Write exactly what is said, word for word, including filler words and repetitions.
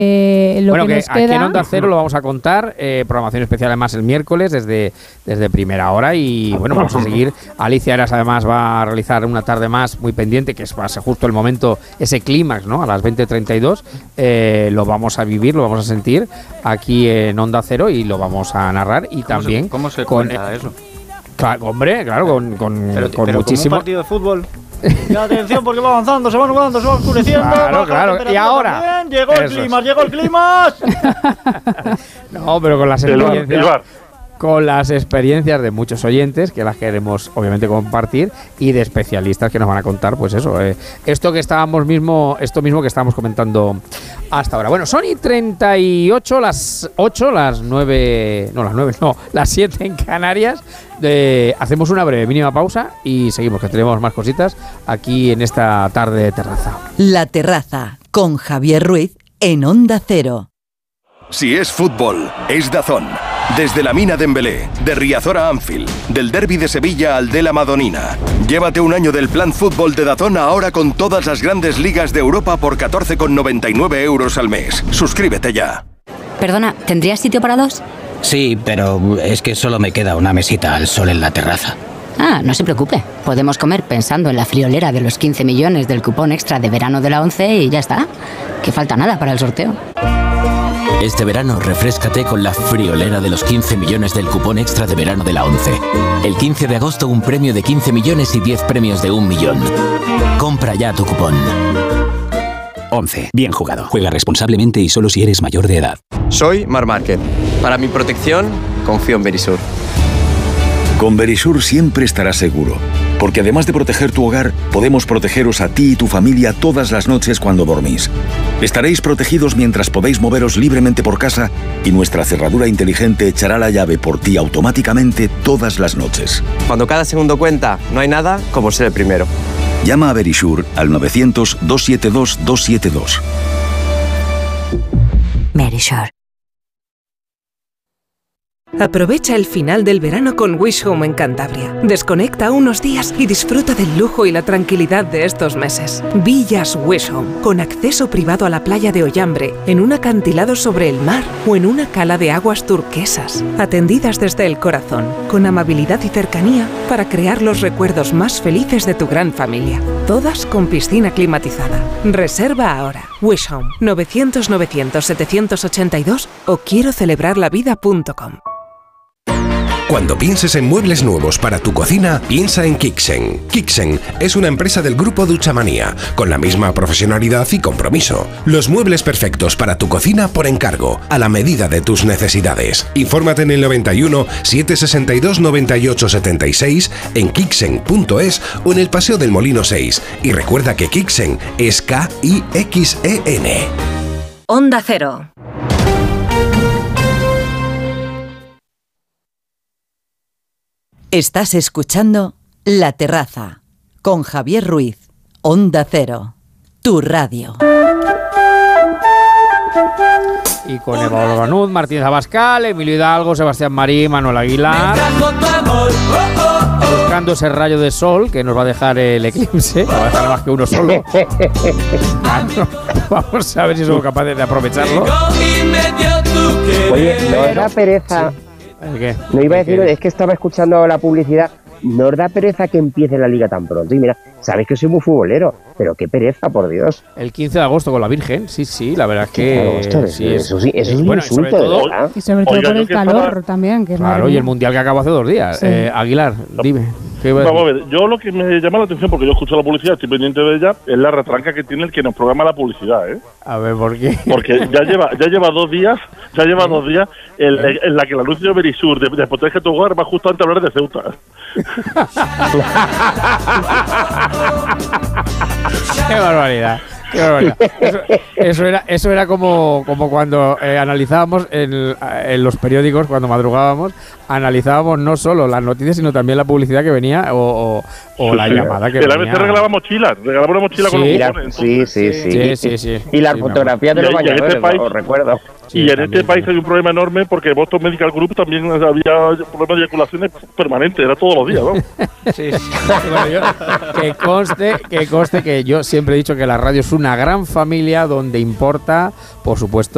Eh, lo bueno, que, que nos aquí queda... en Onda Cero lo vamos a contar, eh, programación especial además el miércoles desde, desde primera hora y bueno, vamos a seguir. Alicia Eras además va a realizar una tarde más muy pendiente, que es va a ser justo el momento, ese clímax, ¿no? A las veinte treinta y dos, eh, lo vamos a vivir, lo vamos a sentir aquí en Onda Cero y lo vamos a narrar y ¿Cómo también... Se, ¿Cómo se con, cuenta eso? Claro, hombre, claro, con, con, pero, con pero muchísimo... como un partido de fútbol... Y atención porque va avanzando, se va nublando, se va oscureciendo. Claro, claro. Y ahora también. Llegó el clima, llegó el clima. No, pero con las experiencias, con las experiencias de muchos oyentes que las queremos obviamente compartir y de especialistas que nos van a contar, pues eso, eh, esto que estábamos mismo, esto mismo que estábamos comentando hasta ahora. Bueno, son y treinta y ocho, las ocho, las nueve, no las nueve, no, las siete en Canarias. Eh, hacemos una breve mínima pausa y seguimos, que tenemos más cositas aquí en esta tarde de terraza. La Terraza, con Javier Ruiz en Onda Cero. Si es fútbol, es DAZN. Desde la Mina Dembélé, de Riazor a Anfield, del derbi de Sevilla al de la Madonina. Llévate un año del plan fútbol de DAZN ahora con todas las grandes ligas de Europa por catorce con noventa y nueve euros al mes. Suscríbete ya. Perdona, ¿tendrías sitio para dos? Sí, pero es que solo me queda una mesita al sol en la terraza. Ah, no se preocupe. Podemos comer pensando en la friolera de los quince millones del cupón extra de verano de la ONCE y ya está. Que falta nada para el sorteo. Este verano refréscate con la friolera de los quince millones del cupón extra de verano de la ONCE. El quince de agosto un premio de quince millones y diez premios de un millón. Compra ya tu cupón. ONCE. Bien jugado. Juega responsablemente y solo si eres mayor de edad. Soy Marc Márquez. Para mi protección, confío en Verisur. Con Verisur siempre estarás seguro, porque además de proteger tu hogar, podemos protegeros a ti y tu familia todas las noches cuando dormís. Estaréis protegidos mientras podéis moveros libremente por casa y nuestra cerradura inteligente echará la llave por ti automáticamente todas las noches. Cuando cada segundo cuenta, no hay nada como ser el primero. Llama a Verisur al novecientos, doscientos setenta y dos, doscientos setenta y dos. Verisur. Aprovecha el final del verano con Wish Home en Cantabria. Desconecta unos días y disfruta del lujo y la tranquilidad de estos meses. Villas Wish Home, con acceso privado a la playa de Ollambre, en un acantilado sobre el mar o en una cala de aguas turquesas. Atendidas desde el corazón, con amabilidad y cercanía para crear los recuerdos más felices de tu gran familia. Todas con piscina climatizada. Reserva ahora. Wish Home, novecientos, novecientos, setecientos ochenta y dos o quiero celebrar la vida punto com. Cuando pienses en muebles nuevos para tu cocina, piensa en Kixen. Kixen es una empresa del grupo Duchamanía, con la misma profesionalidad y compromiso. Los muebles perfectos para tu cocina por encargo, a la medida de tus necesidades. Infórmate en el noventa y uno, setecientos sesenta y dos, noventa y ocho, setenta y seis, en kixen punto es o en el Paseo del Molino seis. Y recuerda que Kixen es K I X E N. Onda Cero. Estás escuchando La Terraza, con Javier Ruiz, Onda Cero, tu radio. Y con Eva Olganuz, Martínez Abascal, Emilio Hidalgo, Sebastián Marí, Manuel Aguilar. Buscando ese rayo de sol que nos va a dejar el eclipse. No va a dejar más que uno solo. Claro, vamos a ver si somos capaces de aprovecharlo. Oye, ¿nos da pereza? ¿El qué? No iba a decir, es que estaba escuchando la publicidad. ¿Nos da pereza que empiece la liga tan pronto? Y mira, sabéis que soy muy futbolero, pero qué pereza, por Dios. El quince de agosto con la Virgen, sí, sí, la verdad es que... Claro, sí, es, eso sí, eso es un bueno, insulto, todo, de verdad. Y sobre todo Oiga, por yo el que calor estaba... también, que es claro, y el mundial que acabó hace dos días. Sí. Eh, Aguilar, dime. ¿Qué iba a Vamos a ver, yo lo que me llama la atención, porque yo escucho la publicidad, estoy pendiente de ella, es la retranca que tiene el que nos programa la publicidad, ¿eh? A ver, ¿por qué? Porque ya lleva ya lleva dos días, ya lleva dos días en, en la que la anuncio de Verisur de, de Protege tu Hogar va justo antes de hablar de Ceuta. ¡Qué barbaridad! ¡Qué barbaridad! Eso, eso era, eso era como, como cuando eh, analizábamos en, en los periódicos, cuando madrugábamos, analizábamos no solo las noticias, sino también la publicidad que venía o, o, o la llamada que el venía. A B C regalaba mochilas, regalaba una mochila sí, con los la, cupones. Sí, sí, sí. Sí, sí, sí. Y las sí, fotografías de los bañadores, este os recuerdo. Sí, y en también, este país hay un problema enorme porque Boston Medical Group también había problemas de eyaculaciones permanentes, era todos los días, ¿no? Sí, sí. Bueno, yo, que conste, que conste que yo siempre he dicho que la radio es una gran familia donde importa, por supuesto,